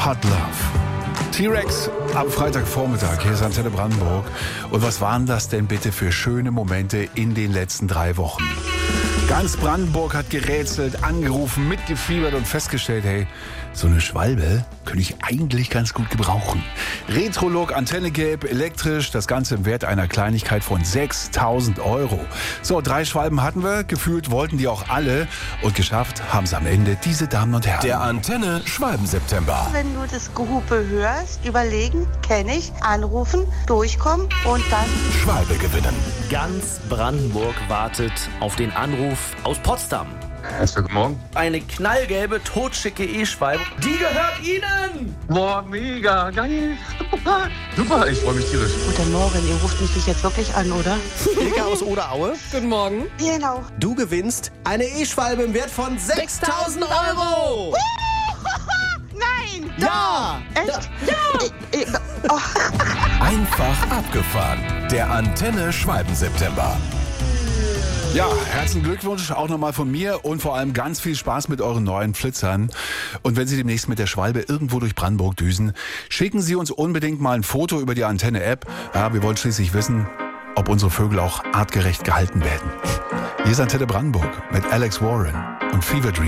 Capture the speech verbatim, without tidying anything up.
Hot Love. T-Rex am Freitagvormittag. Hier ist Antenne Brandenburg. Und was waren das denn bitte für schöne Momente in den letzten drei Wochen? Ganz Brandenburg hat gerätselt, angerufen, mitgefiebert und festgestellt, hey, so eine Schwalbe könnte ich eigentlich ganz gut gebrauchen. Retro-Look, Antenne gelb, elektrisch, das Ganze im Wert einer Kleinigkeit von sechstausend Euro. So, drei Schwalben hatten wir, gefühlt wollten die auch alle und geschafft haben es am Ende diese Damen und Herren. Der Antenne Schwalben-September. Wenn du das Gehupe hörst, überlegen, kenne ich, anrufen, durchkommen und dann Schwalbe gewinnen. Ganz Brandenburg wartet auf den Anruf aus Potsdam. Erster Guten Morgen. Eine knallgelbe, totschicke E-Schwalbe. Die gehört Ihnen! Boah, mega, geil. Super, super, ich freue mich tierisch. Guten Morgen, ihr ruft mich nicht jetzt wirklich an, oder? Ilka aus Oderaue. Guten Morgen. Genau. Du gewinnst eine E-Schwalbe im Wert von sechstausend Euro. Nein! Ja! Echt? Ja! Ich, ich, oh. Einfach abgefahren. Der Antenne Schwalben-September. Ja, herzlichen Glückwunsch auch nochmal von mir und vor allem ganz viel Spaß mit euren neuen Flitzern. Und wenn Sie demnächst mit der Schwalbe irgendwo durch Brandenburg düsen, schicken Sie uns unbedingt mal ein Foto über die Antenne-App. Ja, wir wollen schließlich wissen, ob unsere Vögel auch artgerecht gehalten werden. Hier ist Antenne Brandenburg mit Alex Warren und Fever Dream.